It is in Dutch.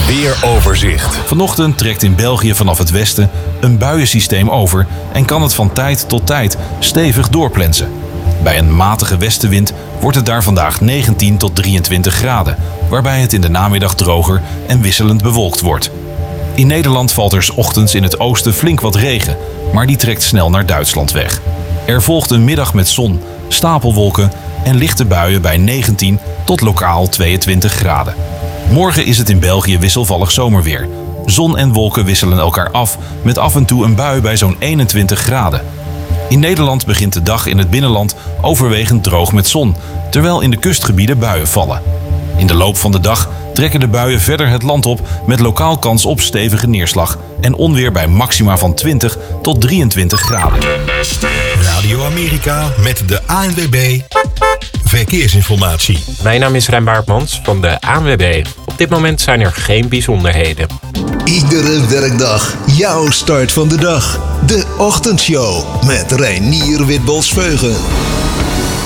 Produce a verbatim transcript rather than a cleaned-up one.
Weeroverzicht. Vanochtend trekt in België vanaf het westen een buiensysteem over en kan het van tijd tot tijd stevig doorplensen. Bij een matige westenwind wordt het daar vandaag negentien tot drieëntwintig graden, waarbij het in de namiddag droger en wisselend bewolkt wordt. In Nederland valt er 's ochtends in het oosten flink wat regen, maar die trekt snel naar Duitsland weg. Er volgt een middag met zon, stapelwolken en lichte buien bij negentien tot lokaal tweeëntwintig graden. Morgen is het in België wisselvallig zomerweer. Zon en wolken wisselen elkaar af met af en toe een bui bij zo'n eenentwintig graden. In Nederland begint de dag in het binnenland overwegend droog met zon, terwijl in de kustgebieden buien vallen. In de loop van de dag trekken de buien verder het land op met lokaal kans op stevige neerslag en onweer bij maxima van twintig tot drieëntwintig graden. Radio Amerika met de A N W B Verkeersinformatie. Mijn naam is Rijn Baartmans van de A N W B. Op dit moment zijn er geen bijzonderheden. Iedere werkdag jouw start van de dag. De Ochtendshow met Reinier Witbos-Veugen.